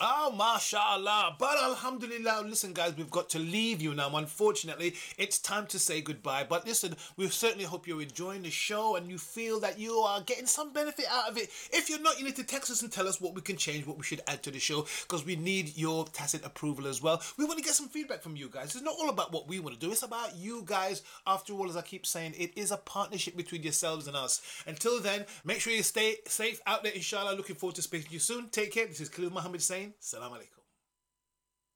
Oh, mashallah. But alhamdulillah, listen, guys, we've got to leave you now. Unfortunately, it's time to say goodbye. But listen, we certainly hope you're enjoying the show and you feel that you are getting some benefit out of it. If you're not, you need to text us and tell us what we can change, what we should add to the show, because we need your tacit approval as well. We want to get some feedback from you guys. It's not all about what we want to do, it's about you guys. After all, as I keep saying, it is a partnership between yourselves and us. Until then, make sure you stay safe out there, inshallah. Looking forward to speaking to you soon. Take care. This is Khalil Muhammad saying, Salam alaikum.